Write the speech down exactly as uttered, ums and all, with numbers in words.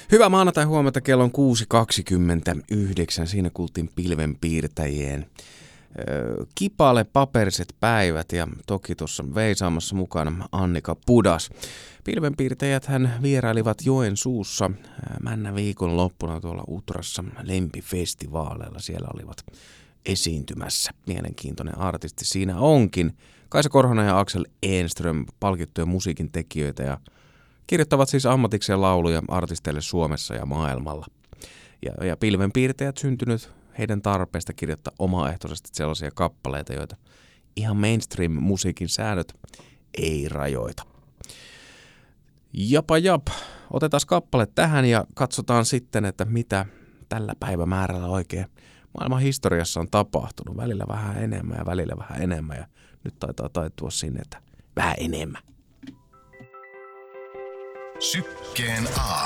Hyvää maanantai huomenta, kello on kuusi kaksikymmentäyhdeksän. Siinä kuultiin pilvenpiirtäjien ö, kipale paperiset päivät ja toki tuossa veisaamassa mukana Annika Pudas. Pilvenpiirtäjät hän vierailivat Joensuussa männä viikon loppuna tuolla Utrassa Lempifestivaaleilla. Siellä olivat esiintymässä. Mielenkiintoinen artisti siinä onkin. Kaisa Korhonen ja Axel Enström, palkittuja musiikin tekijöitä ja kirjoittavat siis ammatikseen lauluja artisteille Suomessa ja maailmalla. Ja, ja pilvenpiirtäjät syntynyt heidän tarpeesta kirjoittaa omaehtoisesti sellaisia kappaleita, joita ihan mainstream-musiikin säännöt ei rajoita. Japa jap, otetaan kappale tähän ja katsotaan sitten, että mitä tällä päivämäärällä oikein maailman historiassa on tapahtunut. Välillä vähän enemmän ja välillä vähän enemmän ja nyt taitaa taittua sinne, että vähän enemmän. Sykkeen aamu.